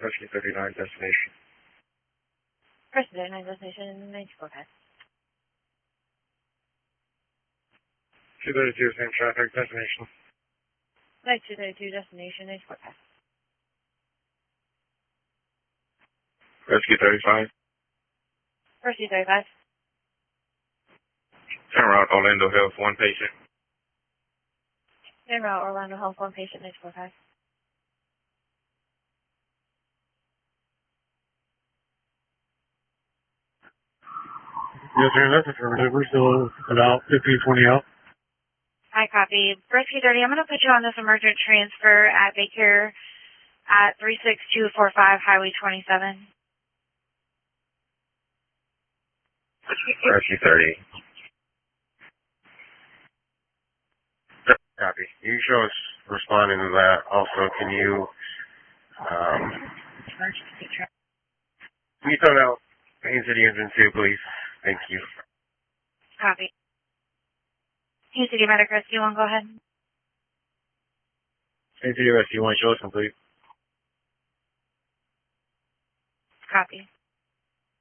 Rescue 39 destination. Rescue 39 destination, 94 pass. 232, same traffic, destination. 232 destination, 94 pass. Rescue 35. Rescue 35. En route, Orlando Health, one patient. En route, Orlando Health, one patient, 94 pass. Yes, sir, that's affirmative. We're still about 15-20 out. Hi, copy. Rescue 30, I'm going to put you on this emergent transfer at Baker at 36245 Highway 27. Rescue 30. Copy. You show us responding to that. Also, can you throw out Main City Engine 2, please? Thank you. Copy. Main City Medic Rescue 1, go ahead. Main City Rescue 1, show us complete. Copy.